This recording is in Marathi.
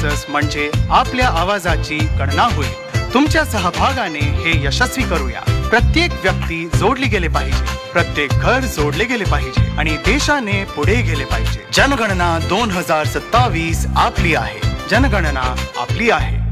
सेन्सस म्हणजे आपल्या आवाजाची गणना होईल. तुमच्या सहभागाने हे यशस्वी करूया. प्रत्येक व्यक्ती जोडली गेले पाहिजे, प्रत्येक घर जोडले गेले पाहिजे आणि देशाने पुढे गेले पाहिजे. जनगणना 2027 आपली आहे. जनगणना आपली आहे.